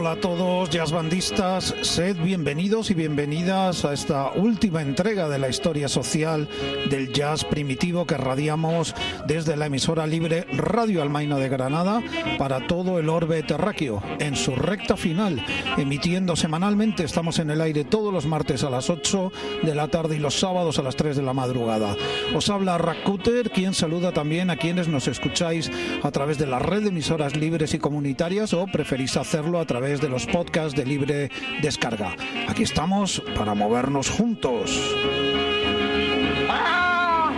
Hola a todos, jazzbandistas, sed bienvenidos y bienvenidas a esta última entrega de la historia social del jazz primitivo que radiamos desde la emisora libre Radio Almaina de Granada para todo el orbe terráqueo, en su recta final, emitiendo semanalmente. Estamos en el aire todos los martes a las 8 de la tarde y los sábados a las 3 de la madrugada. Os habla Rakuter, quien saluda también a quienes nos escucháis a través de la red de emisoras libres y comunitarias o preferís hacerlo a través de los podcasts de libre descarga. Aquí estamos para movernos juntos.